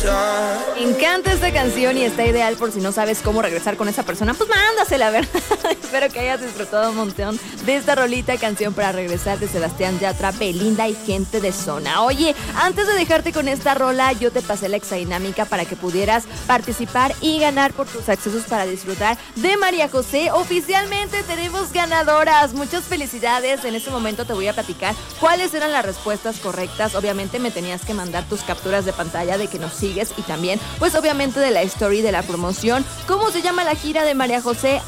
Me encanta esta canción y está ideal por si no sabes cómo regresar con esa persona, pues mándasela, ¿verdad? Espero que hayas disfrutado un montón de esta rolita, canción para regresar de Sebastián Yatra, Belinda y Gente de Zona. Oye, antes de dejarte con esta rola, yo te pasé la exadinámica para que pudieras participar y ganar por tus accesos para disfrutar de María José. Oficialmente tenemos ganadoras. Muchas felicidades. En este momento te voy a platicar cuáles eran las respuestas correctas. Obviamente me tenías que mandar tus capturas de pantalla de que nos sigues y también, pues obviamente de la story de la promoción. ¿Cómo se llama la gira de María José?